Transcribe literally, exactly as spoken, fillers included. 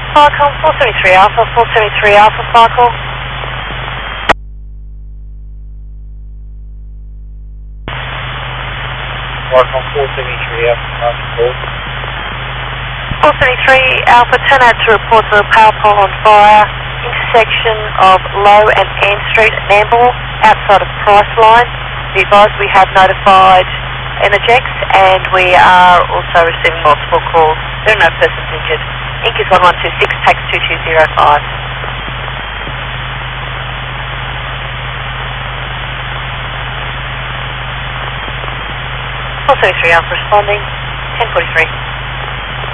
Falcon four seventy-three Alpha, four seventy-three Alpha, Falcon. Falcon four seventy-three Alpha, Falcon. four seventy-three Alpha, turn out to report the power pole on fire, intersection of Low and Ann Street at Nambour, outside of Priceline. Be advised we have notified Energex and we are also receiving multiple calls. There are no persons injured. Inc is one one two six, tax two two zero five. four seventy-three Alpha responding, ten forty-three.